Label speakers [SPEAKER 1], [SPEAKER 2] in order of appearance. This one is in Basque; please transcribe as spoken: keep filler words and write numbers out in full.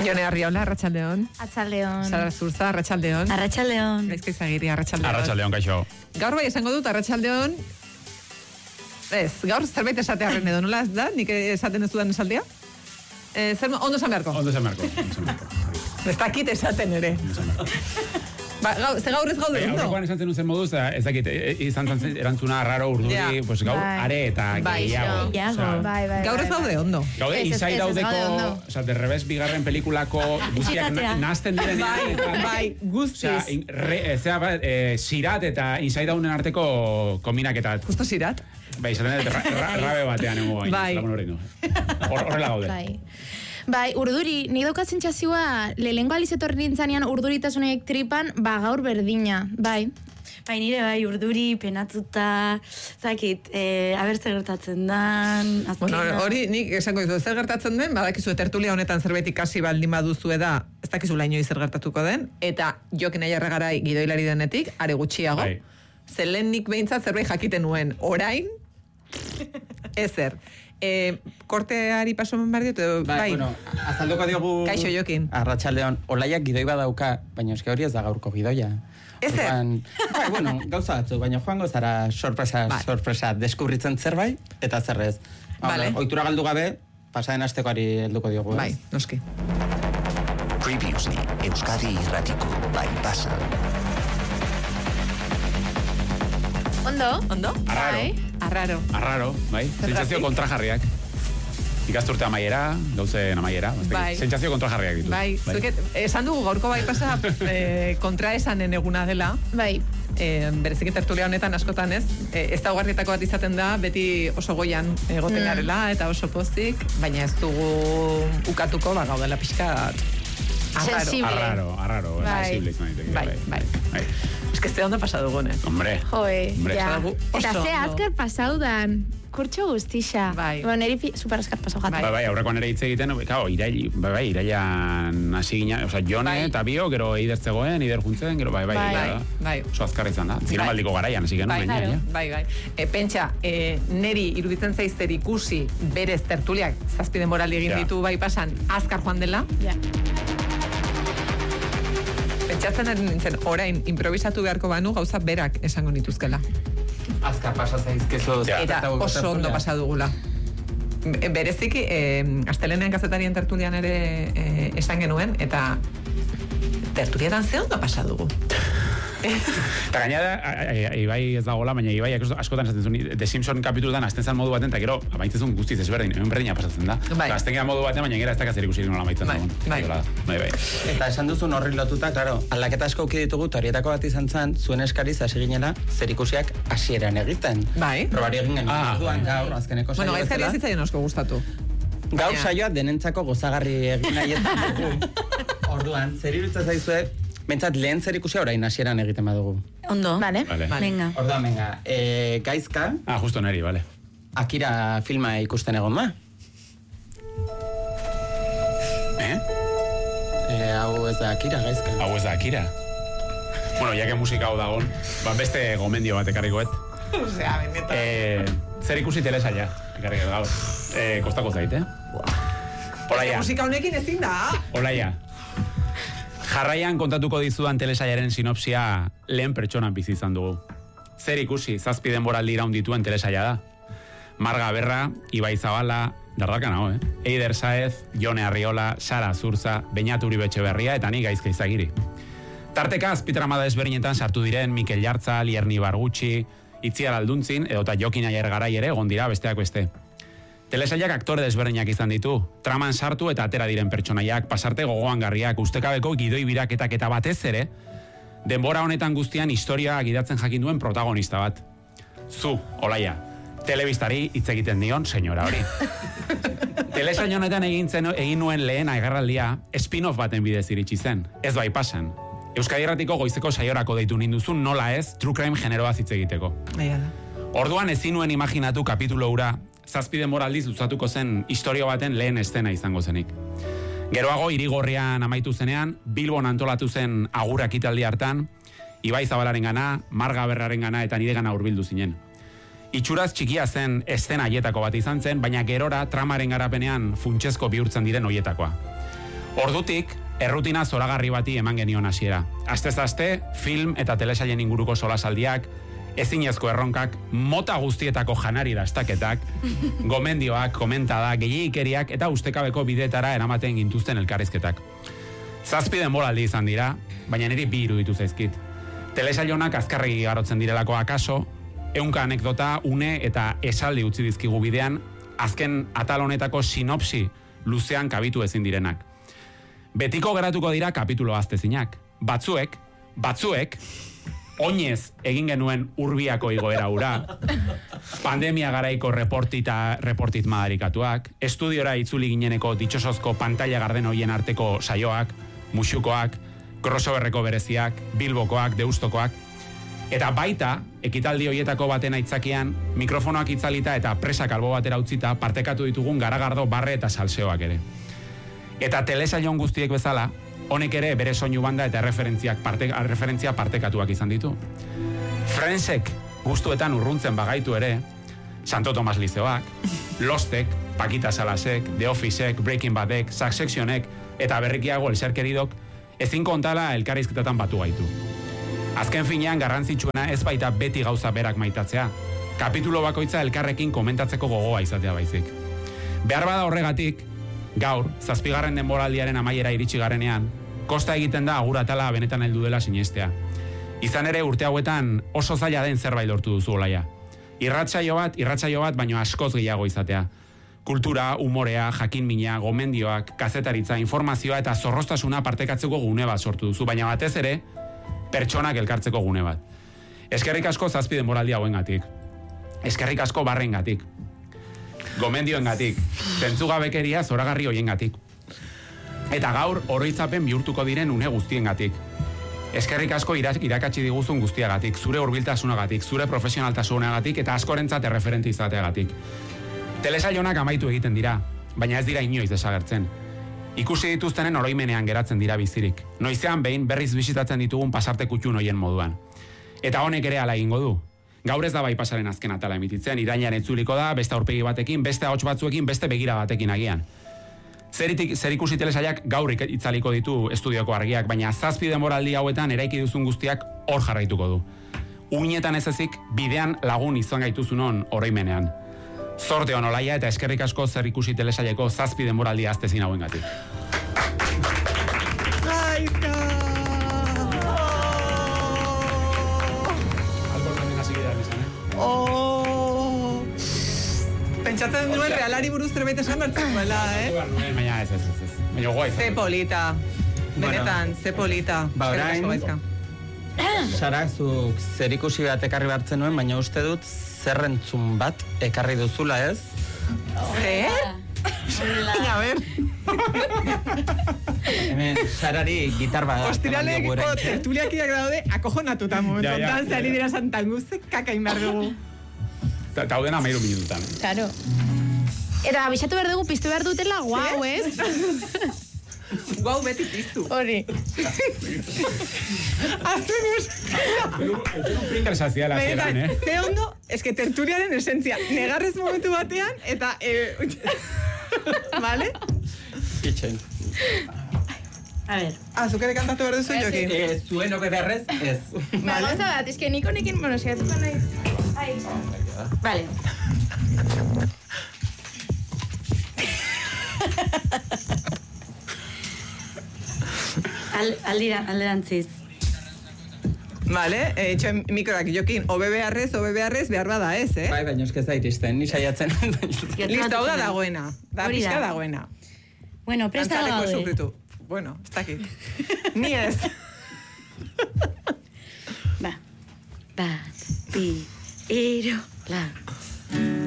[SPEAKER 1] Jone Arriola, Arratsaldeon.
[SPEAKER 2] Arratsaldeon.
[SPEAKER 1] Sara Zurza, Arratsaldeon.
[SPEAKER 2] Arratsaldeon.
[SPEAKER 1] Gaizka Izagirri, Arratsaldeon.
[SPEAKER 3] Arratsaldeon, kaixo.
[SPEAKER 1] Gaur bai esango dut, Arratsaldeon. Ez, gaur zerbait esatearren edo, nola ez da? Nik esaten ez dudan esaldia? Eh, zer, ondo esan beharko?
[SPEAKER 3] Ondo esan beharko.
[SPEAKER 1] Ez dakit esaten ere. Ba, gaur, ze gaur ez gaude,
[SPEAKER 3] bai,
[SPEAKER 1] ondo?
[SPEAKER 3] Aurrekoan esan zen duzen moduz, ez dakit, izan zen erantzuna raro urduri,
[SPEAKER 1] Ja.
[SPEAKER 3] pues gaur
[SPEAKER 2] Bai.
[SPEAKER 3] are eta
[SPEAKER 1] Bai,
[SPEAKER 3] gehiago.
[SPEAKER 2] Gehiago. Bai, bai,
[SPEAKER 1] Gaur ez
[SPEAKER 2] bai,
[SPEAKER 1] gaude,
[SPEAKER 2] bai.
[SPEAKER 1] ondo.
[SPEAKER 3] Gaude,
[SPEAKER 2] Ez, ez,
[SPEAKER 3] izai
[SPEAKER 2] ez, ez
[SPEAKER 3] daudeko,
[SPEAKER 2] gaude ondo.
[SPEAKER 3] oza, de revés bigarren pelikulako guztiak
[SPEAKER 2] Txikatea.
[SPEAKER 3] nazten diren.
[SPEAKER 1] Bai, bai, guztiz.
[SPEAKER 3] Osea, in- re- zera bat, eh, Sirat eta Inside Ounen arteko kombinaketa.
[SPEAKER 1] Justo Sirat.
[SPEAKER 3] Bai, izaten dut, ra- ra- rabe batean egongo gain.
[SPEAKER 1] Bai.
[SPEAKER 3] Lagun hori du. Hor- Horrela gaude.
[SPEAKER 2] Bai. Bai, urduri, nik daukat zentzazioa, lehengo aliz etorri nintzanean urduritasunek tripan, ba gaur berdina, bai.
[SPEAKER 4] Bai, nire bai, urduri, penatuta, zakit, eh, aber zer gertatzen dan, azkena.
[SPEAKER 1] Bueno, hori nik esango dizu, zer gertatzen den, badakizu tertulia honetan zerbait ikasi baldin baduzue da, ez dakizula inoiz zer gertatuko den, eta Jokin Aiarregarai gidoilari denetik, are gutxiago,
[SPEAKER 3] Bai.
[SPEAKER 1] zelen nik behintzat zerbait jakiten nuen, orain, ezer. E, korteari paso eman behar diot, edo,
[SPEAKER 5] Bai,
[SPEAKER 1] bai,
[SPEAKER 5] bueno, azalduko diogu...
[SPEAKER 1] Kaixo, Jokin.
[SPEAKER 5] Arratsaldeon, Olaiak gidoi badauka, baina eske hori ez da gaurko gidoia.
[SPEAKER 1] Ezer?
[SPEAKER 5] Orduan, bai, bueno, gauza batzu, baina joango zara sorpresa,
[SPEAKER 1] Vale.
[SPEAKER 5] sorpresa, deskubritzen zerbait, eta zerrez.
[SPEAKER 1] Vale.
[SPEAKER 5] Ohitura galdu gabe, pasaden astekoari helduko diogu, ez?
[SPEAKER 1] bai, noski.
[SPEAKER 6] Previously, Euskadi Irratiko Bai Pasa.
[SPEAKER 2] Ondo?
[SPEAKER 1] Ondo?
[SPEAKER 3] Arraro.
[SPEAKER 2] Bai.
[SPEAKER 1] Arraro.
[SPEAKER 3] Arraro, bai.
[SPEAKER 1] Zergatik?
[SPEAKER 3] Sentsazio kontrajarriak. Ikasturte amaiera, gauzen amaiera.
[SPEAKER 1] Bai.
[SPEAKER 3] Sentsazio kontrajarriak ditu.
[SPEAKER 1] Bai, zuket, esan dugu gaurko bai pasa e, kontra esanen eguna dela,
[SPEAKER 2] Bai.
[SPEAKER 1] e, bereziki tertulia honetan askotan ez, e, ez da ugarrietako bat izaten da, beti oso goian egoten
[SPEAKER 2] Mm.
[SPEAKER 1] garela, eta oso pozik, baina ez dugu ukatuko, ba, gaudela pixka arraro.
[SPEAKER 2] Sensible.
[SPEAKER 3] Arraro, arraro.
[SPEAKER 2] Bai.
[SPEAKER 3] Sensible izan daiteke,
[SPEAKER 1] Bai, bai.
[SPEAKER 3] bai.
[SPEAKER 1] Ez que ze ondo pasa dugun, eh?
[SPEAKER 3] Hombre.
[SPEAKER 2] Joe,
[SPEAKER 3] Hombre,
[SPEAKER 2] ja.
[SPEAKER 1] oso
[SPEAKER 2] Eta ze
[SPEAKER 1] ondo.
[SPEAKER 2] azkar pasaudan, kurtxo guztixa.
[SPEAKER 1] Bai.
[SPEAKER 2] Bueno, neri fi- super azkar pasau jata.
[SPEAKER 3] Bai, bai, aurrekoan ere hitz egiten, claro, irail, bai, bai, irailan hasi ginen, osea, Jone
[SPEAKER 1] Bai.
[SPEAKER 3] eta Bio, gero eider zegoen, eider juntzen, gero bai, bai,
[SPEAKER 2] Bai.
[SPEAKER 3] bai,
[SPEAKER 1] Bai.
[SPEAKER 3] oso azkar izan da. Zinemaldiko garaian, hasi genuen,
[SPEAKER 1] Bai,
[SPEAKER 3] gainera, ja.
[SPEAKER 1] bai, bai. E, pentsa, e, neri iruditzen zaizter ikusi berez tertuliak zazpi denboraldi egin
[SPEAKER 3] Ja.
[SPEAKER 1] ditu bai pasan azkar joan dela,
[SPEAKER 2] Ja.
[SPEAKER 1] pentsatzen ari nintzen, orain improvisatu beharko banu gauza berak esango nituzkela.
[SPEAKER 5] Azkar pasa zaizkezu.
[SPEAKER 3] Ja.
[SPEAKER 1] Eta oso ondo pasa dugula. Be- Bereziki, eh, astelenean kazetarien tertulian ere eh, esan genuen, eta tertuliatan ze ondo pasa dugu.
[SPEAKER 3] Eta gainera, a- a- Ibai ez dagoela, baina Ibai askotan esaten zuen, The Simpson kapituletan azten zan modu baten, eta gero, amaitzen zuen guztiz ezberdin, hemen berdina pasatzen da.
[SPEAKER 1] Bai.
[SPEAKER 3] Eta azten gehan modu baten, baina gero ez dakaz zer ikusi nola amaitzen
[SPEAKER 1] Bai,
[SPEAKER 3] dagoen.
[SPEAKER 1] bai.
[SPEAKER 3] Horrela da. Bai, bai.
[SPEAKER 5] Eta esan duzun horri lotuta, claro, aldaketa asko uki ditugu, eta horietako bat izan zen, zuen eskariz hasi ginela, zerikusiak hasieran egiten.
[SPEAKER 1] Bai.
[SPEAKER 5] Probari egin genuen,
[SPEAKER 3] Ah,
[SPEAKER 5] orduan, gaur, azkeneko
[SPEAKER 1] Bueno,
[SPEAKER 5] saio
[SPEAKER 1] ez
[SPEAKER 5] bezala.
[SPEAKER 1] ez zitzaien asko gustatu.
[SPEAKER 5] Gaur
[SPEAKER 1] Baina-
[SPEAKER 5] saioa denentzako gozagarri egin nahi ez dugu. Orduan, zer iruditzen zaizue, bentsat lehen zer ikusia orain hasieran egiten badugu.
[SPEAKER 4] Ondo.
[SPEAKER 2] Vale.
[SPEAKER 3] Vale.
[SPEAKER 4] Venga.
[SPEAKER 5] Orduan, venga, e, gaizka,
[SPEAKER 3] Ah, justo neri, vale.
[SPEAKER 5] Akira filma ikusten egon da.
[SPEAKER 3] Eh?
[SPEAKER 5] E, hau ez da Akira, gaizka.
[SPEAKER 3] Hau ez da Akira. Bueno, jake musika hau dagon, ba beste gomendio bat ekarrikoet.
[SPEAKER 1] Osea, benetan.
[SPEAKER 3] Eh, zer ikusi telesaia, ekarrikoet gaur. Eh, kostako zait, eh? Olaia,
[SPEAKER 1] Musika honekin ezin da.
[SPEAKER 3] olaia. Jarraian kontatuko dizudan telesaiaren sinopsia lehen pertsonan bizi izan dugu. Zer ikusi, zazpi denboraldi iraun dituen telesaia da. Marga Berra, Ibai Zabala, darraka nago, eh? Eider Saez, Jone Arriola, Sara Zurza, Beñat Uribe Etxeberria eta ni Gaizka Izagiri. Tarteka azpitramada ezberdinetan sartu diren Mikel Jartza, Lierni Bargutxi, Itziar Alduntzin edota Jokin Aiargarai ere egon dira besteak beste. Telesaiak aktore desberdinak izan ditu, traman sartu eta atera diren pertsonaiak, pasarte gogoangarriak, ustekabeko gidoi biraketak eta batez ere, denbora honetan guztian historia gidatzen jakin duen protagonista bat. Zu, Olaia, telebistari hitz egiten dion senyora hori. Telesail honetan egin, zen, egin nuen lehen agarraldia spin-off baten bidez iritsi zen, ez bai pasan. Euskadi Irratiko goizeko saiorako deitu ninduzun nola ez true crime generoaz hitz egiteko.
[SPEAKER 1] Aia da.
[SPEAKER 3] Orduan ezin nuen imaginatu kapitulu hura, zazpi denboraldiz luzatuko zen historio baten lehen estena izango zenik. Geroago, Irigorrian amaitu zenean, Bilbon antolatu zen agurak italdi hartan, Ibai Zabalaren gana, Marga Berraren gana eta nire gana hurbildu zinen. Itxuraz txikia zen estena haietako bat izan zen, baina gerora tramaren garapenean funtsezko bihurtzen diren hoietakoa. Ordutik, errutina zoragarri bati eman genion hasiera. Astez aste, film eta telesailen inguruko solasaldiak, ezinezko erronkak, mota guztietako janari dastaketak, gomendioak, komentadak, gehiikeriak eta ustekabeko bideetara eramaten gintuzten elkarrizketak. Zazpi denboraldi izan dira, baina niri bi iruditu zaizkit. Telesailonak azkarregi garotzen direlako akaso, ehunka anekdota, une eta esaldi utzi dizkigu bidean, azken atal honetako sinopsi luzean kabitu ezin direnak. Betiko geratuko dira kapitulo aztezinak. Batzuek, batzuek, oinez egin genuen urbiako igoera ura, pandemia garaiko reportita, reportit madarikatuak, estudiora itzuli gineneko ditxosozko pantalla garden hoien arteko saioak, musukoak, crossoverreko bereziak, bilbokoak, deustokoak, eta baita, ekitaldi hoietako baten aitzakian, mikrofonoak itzalita eta presak albo batera utzita partekatu ditugun garagardo, barre eta salseoak ere. Eta telesailon guztiek bezala, honek ere bere soinu banda eta referentziak parte, referentzia partekatuak izan ditu. Friendsek gustuetan urruntzen bagaitu ere, Santo Tomas Liceoak, Lostek, Paquita Salasek, The Officek, Breaking Badek, Successionek eta berrikiago El Ser Queridok ezin kontala elkarrizketatan batu gaitu. Azken finean garrantzitsuena ez baita beti gauza berak maitatzea, kapitulo bakoitza elkarrekin komentatzeko gogoa izatea baizik. Behar bada horregatik, gaur, zazpigarren denboraldiaren amaiera iritsi garenean, kosta egiten da aguratala benetan heldu dela sinestea. Izan ere urte hauetan oso zaila den zerbait lortu duzu olaia. Irratsaio bat, irratsaio bat, baino askoz gehiago izatea. Kultura, umorea, jakinmina, gomendioak, kazetaritza, informazioa eta zorroztasuna partekatzeko gune bat sortu duzu, baina batez ere, pertsonak elkartzeko gune bat. Eskerrik asko zazpi denboraldi hauengatik. Eskerrik asko barrengatik. Gomendioengatik, zentzugabekeria zoragarri hoiengatik. Eta gaur oroitzapen bihurtuko diren une guztiengatik. Eskerrik asko irakatsi diguzun guztiagatik, zure hurbiltasunagatik, zure profesionaltasunagatik eta askorentzat erreferente izateagatik. Telesailonak amaitu egiten dira, baina ez dira inoiz desagertzen. Ikusi dituztenen oroimenean geratzen dira bizirik. Noizean behin berriz bisitatzen ditugun pasarte kutxun hoien moduan. Eta honek ere hala egingo du. Gaur ez da bai pasaren azken atala emititzen, irailean etzuliko da, beste aurpegi batekin, beste ahots batzuekin, beste begira batekin agian. Zeritik, zer ikusi telesailak gaur itzaliko ditu estudioko argiak, baina zazpi denboraldi hauetan eraiki duzun guztiak hor jarraituko du. Uinetan ez ezik, bidean lagun izan gaituzunon oroimenean. Zorte hon olaia eta eskerrik asko zer ikusi telesaileko zazpi denboraldi aztezin hauengatik.
[SPEAKER 1] Aizka! Oh! Pentsatzen duen realari buruz zerbait esan bertzen duela, eh?
[SPEAKER 3] Baina ez, ez, ez. Baina guai.
[SPEAKER 1] Ze polita. Benetan, ze polita.
[SPEAKER 5] Ba, orain, Sara, zuk zer ikusi bat ekarri bartzen nuen, baina uste dut zerrentzun bat ekarri duzula, ez?
[SPEAKER 1] Zer? A ver.
[SPEAKER 5] Hemen, Sarari gitar bat.
[SPEAKER 1] Ostiraleko tertuliakiak daude akojonatuta momentontan, zari dira santanguze kakain behar dugu.
[SPEAKER 3] Eta hau dena amairu minututan.
[SPEAKER 2] Claro. Eta abisatu behar dugu piztu behar dutela guau, ez?
[SPEAKER 1] Guau beti piztu.
[SPEAKER 2] Hori.
[SPEAKER 1] Aztenuz.
[SPEAKER 3] Pringles hacía la sierra, eh?
[SPEAKER 1] Ze ondo, eske tertuliaren esentzia. Negarrez momentu batean, eta... Vale?
[SPEAKER 5] Itxen.
[SPEAKER 4] A ver.
[SPEAKER 1] Ah, zukere kantatu behar duzu jokin?
[SPEAKER 5] Eh, zuen obe berrez, ez.
[SPEAKER 2] Ba, gauza bat, eske nik honekin, bueno, segatuko nahi. Ai.
[SPEAKER 4] Vale. Al, aldira, alderantziz.
[SPEAKER 1] Vale, eh, itxoen mikroak jokin, obe beharrez, obe beharrez, behar bada ez, eh?
[SPEAKER 5] Bai, baina eske zaitizten, ni saiatzen.
[SPEAKER 1] Listo, hau da dagoena. Da
[SPEAKER 4] Hori da.
[SPEAKER 1] pixka dagoena.
[SPEAKER 4] Bueno, presta
[SPEAKER 1] Antzaleko
[SPEAKER 4] gaude.
[SPEAKER 1] sufritu. Bueno, ez dakit. Ni ez.
[SPEAKER 4] Ba. Bat, bi, hiru,